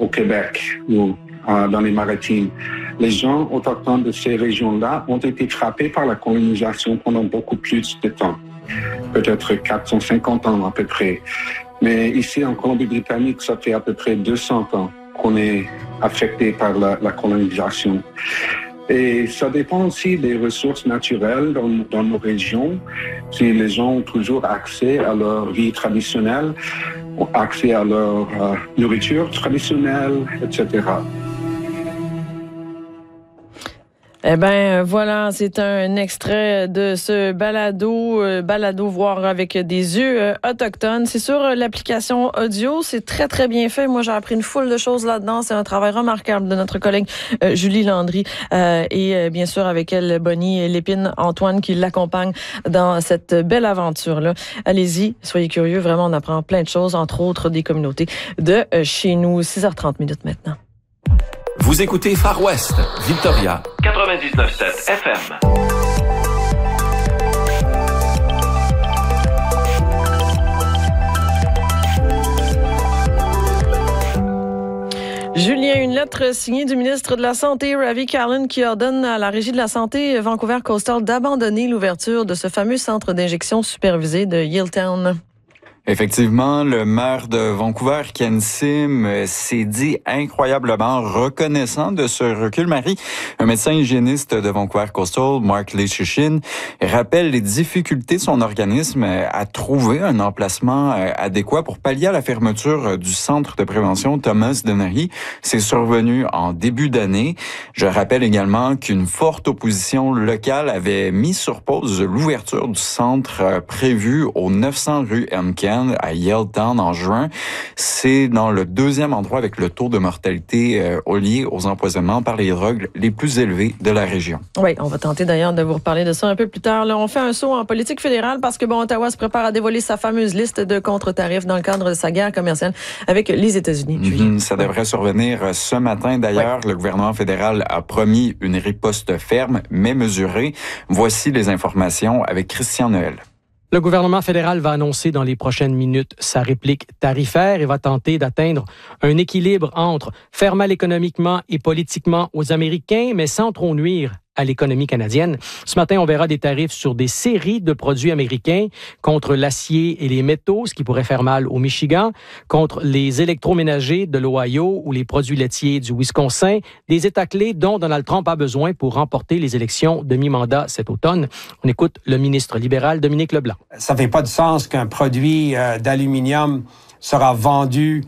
Québec ou dans les Maritimes. Les gens autochtones de ces régions-là ont été frappés par la colonisation pendant beaucoup plus de temps, peut-être 450 ans à peu près. Mais ici, en Colombie-Britannique, ça fait à peu près 200 ans qu'on est affecté par la colonisation. Et ça dépend aussi des ressources naturelles dans nos régions. Si les gens ont toujours accès à leur vie traditionnelle, accès à leur nourriture traditionnelle, etc. Eh bien, voilà, c'est un extrait de ce balado voir avec des yeux autochtones. C'est sur l'application audio, c'est très, très bien fait. Moi, j'ai appris une foule de choses là-dedans. C'est un travail remarquable de notre collègue Julie Landry et bien sûr avec elle, Bonnie et Lépine Antoine qui l'accompagnent dans cette belle aventure-là. Allez-y, soyez curieux. Vraiment, on apprend plein de choses, entre autres des communautés de chez nous. 6h30 maintenant. Vous écoutez Far West, Victoria, 99.7 FM. Julien, une lettre signée du ministre de la Santé, Ravi Kahlon, qui ordonne à la Régie de la Santé Vancouver Coastal d'abandonner l'ouverture de ce fameux centre d'injection supervisé de Yaletown. Effectivement, le maire de Vancouver, Ken Sim, s'est dit incroyablement reconnaissant de ce recul. Marie, un médecin hygiéniste de Vancouver Coastal, Mark Lechuchin, rappelle les difficultés de son organisme à trouver un emplacement adéquat pour pallier à la fermeture du centre de prévention Thomas Dennehy. C'est survenu en début d'année. Je rappelle également qu'une forte opposition locale avait mis sur pause l'ouverture du centre prévu au 900 rue Emken à Yaletown en juin. C'est dans le deuxième endroit avec le taux de mortalité lié aux empoisonnements par les drogues les plus élevés de la région. Oui, on va tenter d'ailleurs de vous reparler de ça un peu plus tard. Là, on fait un saut en politique fédérale parce que Ottawa se prépare à dévoiler sa fameuse liste de contre-tarifs dans le cadre de sa guerre commerciale avec les États-Unis. Ça devrait survenir ce matin. D'ailleurs, Le gouvernement fédéral a promis une riposte ferme mais mesurée. Voici les informations avec Christian Noël. Le gouvernement fédéral va annoncer dans les prochaines minutes sa réplique tarifaire et va tenter d'atteindre un équilibre entre faire mal économiquement et politiquement aux Américains, mais sans trop nuire à l'économie canadienne. Ce matin, on verra des tarifs sur des séries de produits américains contre l'acier et les métaux, ce qui pourrait faire mal au Michigan, contre les électroménagers de l'Ohio ou les produits laitiers du Wisconsin, des États clés dont Donald Trump a besoin pour remporter les élections de mi-mandat cet automne. On écoute le ministre libéral Dominique Leblanc. Ça fait pas de sens qu'un produit d'aluminium sera vendu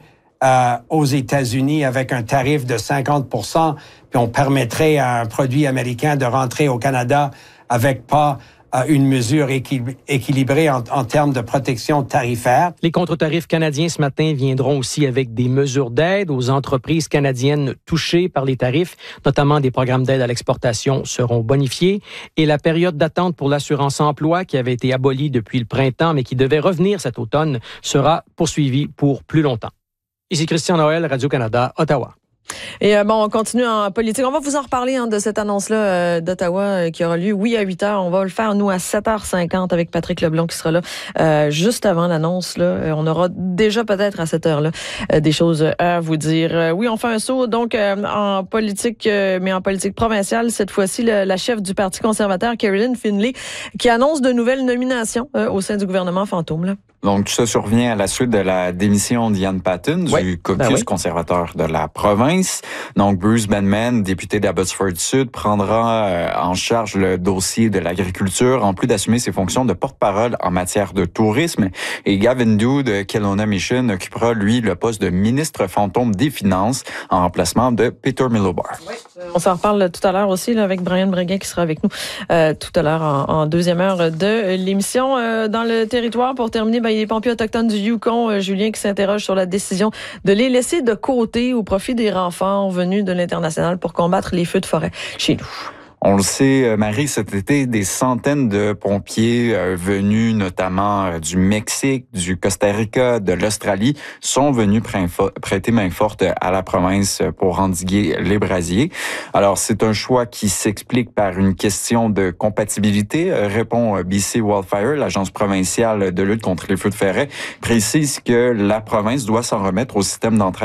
aux États-Unis avec un tarif de 50%, puis on permettrait à un produit américain de rentrer au Canada avec pas une mesure équilibrée en termes de protection tarifaire. Les contre-tarifs canadiens ce matin viendront aussi avec des mesures d'aide aux entreprises canadiennes touchées par les tarifs, notamment des programmes d'aide à l'exportation seront bonifiés et la période d'attente pour l'assurance-emploi qui avait été abolie depuis le printemps mais qui devait revenir cet automne sera poursuivie pour plus longtemps. Ici Christian Noël, Radio-Canada, Ottawa. Et on continue en politique. On va vous en reparler de cette annonce-là d'Ottawa qui aura lieu, oui, à 8h. On va le faire, nous, à 7h50 avec Patrick Leblond qui sera là juste avant l'annonce. Là, on aura déjà peut-être à cette heure-là des choses à vous dire. Oui, on fait un saut donc en politique, mais en politique provinciale. Cette fois-ci, la chef du Parti conservateur, Caroline Finlay, qui annonce de nouvelles nominations au sein du gouvernement fantôme. Là. Donc, tout ça survient à la suite de la démission d'Ian Patten du caucus conservateur de la province. Donc, Bruce Benman, député d'Abbotsford Sud, prendra en charge le dossier de l'agriculture, en plus d'assumer ses fonctions de porte-parole en matière de tourisme. Et Gavin Dew de Kelowna Mission occupera, lui, le poste de ministre fantôme des Finances en remplacement de Peter Milobar. Oui. On s'en reparle tout à l'heure aussi là, avec Brian Breguet qui sera avec nous tout à l'heure en deuxième heure de l'émission. Dans le territoire, pour terminer, il y a les pompiers autochtones du Yukon, Julien, qui s'interroge sur la décision de les laisser de côté au profit des renforts venus de l'international pour combattre les feux de forêt chez nous. On le sait, Marie, cet été, des centaines de pompiers venus notamment du Mexique, du Costa Rica, de l'Australie, sont venus prêter main forte à la province pour endiguer les brasiers. Alors, c'est un choix qui s'explique par une question de compatibilité, répond BC Wildfire, l'agence provinciale de lutte contre les feux de forêt, précise que la province doit s'en remettre au système d'entraide